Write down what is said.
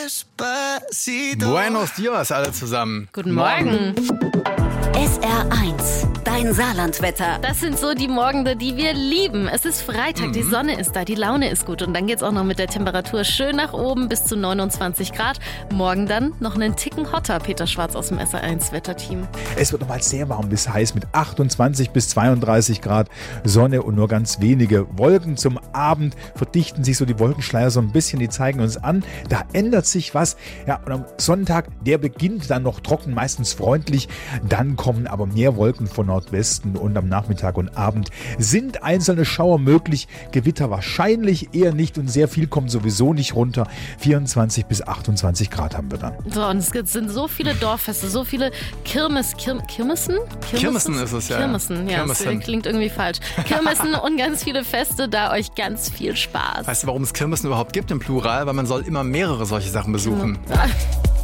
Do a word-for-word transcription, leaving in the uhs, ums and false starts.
Buenos dias alle zusammen. Guten Morgen. S R eins, dein Saarlandwetter. Das sind so die Morgende, die wir lieben. Es ist Freitag, mhm. die Sonne ist da, die Laune ist gut. Und dann geht's auch noch mit der Temperatur schön nach oben bis zu neunundzwanzig Grad. Morgen dann noch einen Ticken hotter. Peter Schwarz aus dem S R eins Wetterteam. Es wird nochmal sehr warm bis heiß mit achtundzwanzig bis zweiunddreißig Grad Sonne und nur ganz wenige Wolken. Zum Abend verdichten sich so die Wolkenschleier so ein bisschen, die zeigen uns an. Da ändert sich was. Ja, und am Sonntag, der beginnt dann noch trocken, meistens freundlich. Dann kommen aber mehr Wolken von Nordwesten und am Nachmittag und Abend sind einzelne Schauer möglich. Gewitter wahrscheinlich eher nicht und sehr viel kommt sowieso nicht runter. vierundzwanzig bis achtundzwanzig Grad haben wir dann. So, und es sind so viele Dorffeste, so viele Kirmes, Kirm, Kirmessen? Kirmessen ist es, ja. Kirmessen, ja. Kirmessen. Das klingt irgendwie falsch. Kirmessen und ganz viele Feste, da euch ganz viel Spaß. Weißt du, warum es Kirmessen überhaupt gibt im Plural? Weil man soll immer mehrere solche Sachen besuchen. Ja.